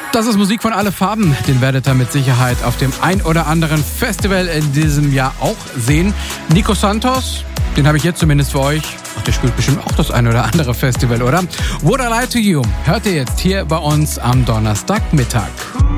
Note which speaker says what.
Speaker 1: Das ist Musik von Alle Farben. Den werdet ihr mit Sicherheit auf dem ein oder anderen Festival in diesem Jahr auch sehen. Nico Santos, den habe ich jetzt zumindest für euch. Ach, der spielt bestimmt auch das ein oder andere Festival, oder? Would I Lie to You hört ihr jetzt hier bei uns am Donnerstagmittag.